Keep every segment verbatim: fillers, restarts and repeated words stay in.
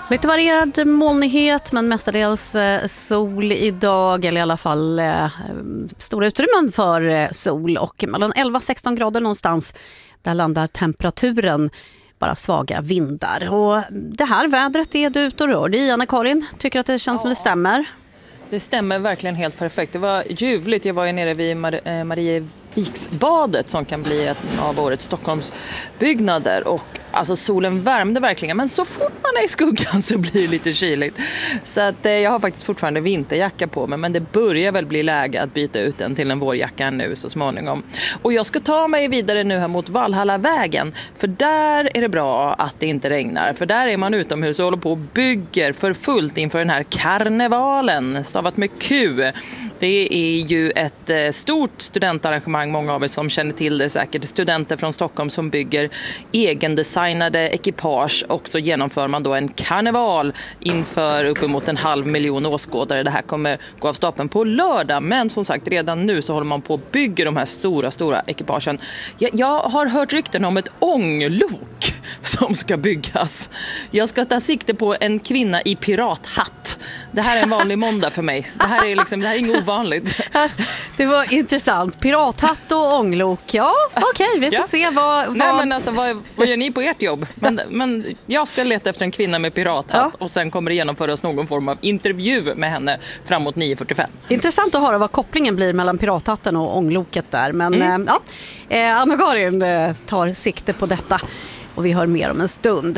Lite varierad molnighet men mestadels sol idag, eller i alla fall eh, stora utrymmen för eh, sol, och mellan elva sexton grader någonstans, där landar temperaturen, bara svaga vindar. Och det här vädret är du ute och rör dig i, Anna-Karin, tycker att det känns ja. som det stämmer? Det stämmer verkligen helt perfekt. Det var ljuvligt. Jag var ju nere vid Mar- Marieviksbadet som kan bli en av årets Stockholmsbyggnader, och alltså solen värmde verkligen, men så fort man är i skuggan så blir det lite kyligt. Så att, eh, jag har faktiskt fortfarande vinterjacka på mig, men det börjar väl bli läge att byta ut den till en vårjacka nu så småningom. Och jag ska ta mig vidare nu här mot Valhallavägen, för där är det bra att det inte regnar, för där är man utomhus och håller på och bygger för fullt inför den här karnevalen, stavat med Q. Det är ju ett eh, stort studentarrangemang, många av er som känner till det säkert. Studenter från Stockholm som bygger egendesignade ekipage, och så genomför man då en karneval inför uppemot en halv miljon åskådare. Det här kommer gå av stapeln på lördag, men som sagt redan nu så håller man på att bygga de här stora, stora ekipagen. Jag, jag har hört rykten om ett ånglok som ska byggas. Jag ska ta sikte på en kvinna i pirathatt. Det här är en vanlig måndag för mig. Det här är liksom, det här är inget ovanligt. Det var intressant. Pirathatt och ånglok. Ja, okej, okay, vi får ja. se vad, vad... Nej, men alltså, vad, vad gör ni på ert jobb? Men, men jag ska leta efter en kvinna med pirathatt, ja. och sen kommer det genomföras någon form av intervju med henne framåt nio fyrtiofem. Intressant att höra vad kopplingen blir mellan pirathatten och ångloket där. Men mm. ja, eh, Anna-Karin eh, tar sikte på detta, och vi hör mer om en stund.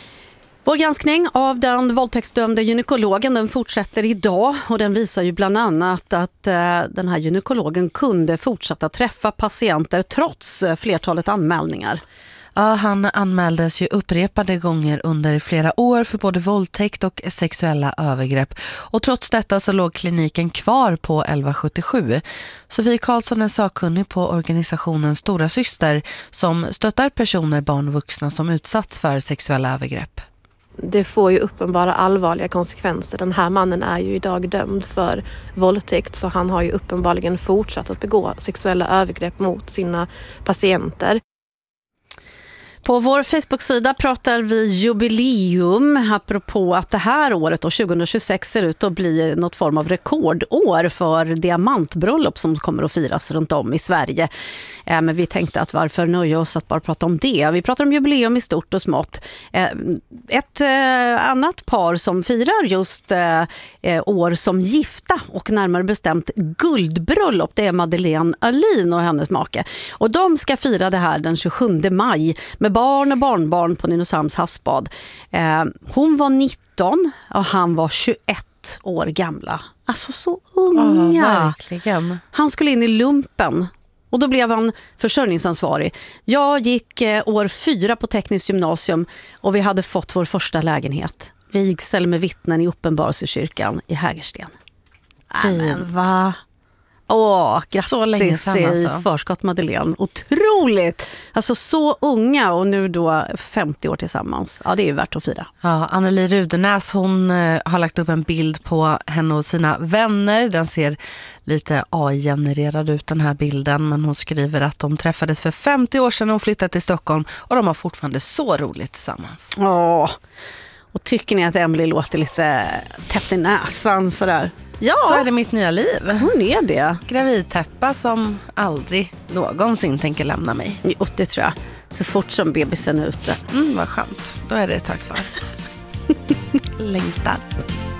Vår granskning av den våldtäktsdömde gynekologen, den fortsätter idag, och den visar ju bland annat att eh, den här gynekologen kunde fortsätta träffa patienter trots eh, flertalet anmälningar. Ja, han anmäldes ju upprepade gånger under flera år för både våldtäkt och sexuella övergrepp. Och trots detta så låg kliniken kvar på elva sjuttiosju. Sofie Karlsson är sakkunnig på organisationen Stora Syster som stöttar personer, barn och vuxna som utsatts för sexuella övergrepp. Det får ju uppenbara allvarliga konsekvenser. Den här mannen är ju idag dömd för våldtäkt, så han har ju uppenbarligen fortsatt att begå sexuella övergrepp mot sina patienter. På vår Facebook-sida pratar vi jubileum, apropå att det här året, då, tjugohundratjugosex, ser ut att bli något form av rekordår för diamantbröllop som kommer att firas runt om i Sverige. Eh, men vi tänkte att varför nöja oss att bara prata om det. Vi pratar om jubileum i stort och smått. Eh, ett eh, annat par som firar just eh, år som gifta, och närmare bestämt guldbröllop, det är Madeleine Ahlin och hennes make. Och de ska fira det här den tjugosjunde maj med barn och barnbarn på Nynäshamns havsbad. Eh, hon var nitton och han var tjugoett år gamla. Alltså så unga. Ja, verkligen. Han skulle in i lumpen, och då blev han försörjningsansvarig. Jag gick eh, år fyra på tekniskt gymnasium, och vi hade fått vår första lägenhet. Vigsel med vittnen i Uppenbarelsekyrkan i Hägersten. Fint. Va? Åh, grattis så länge sedan, i alltså. förskott, Madeleine. Otroligt! Alltså så unga, och nu då femtio år tillsammans. Ja, det är ju värt att fira. Ja, Anneli Rudenäs, hon eh, har lagt upp en bild på henne och sina vänner. Den ser lite A I-genererad ut, den här bilden. Men hon skriver att de träffades för femtio år sedan och flyttade till Stockholm. Och de har fortfarande så roligt tillsammans. Åh, och tycker ni att Emily låter lite täppt i näsan sådär? Ja, så är det mitt nya liv. Hon är det. Gravidtäppa som aldrig någonsin tänker lämna mig. Jo, det tror jag. Så fort som bebisen är ute. Mm, vad skönt. Då är det ett tag kvar. Längtar.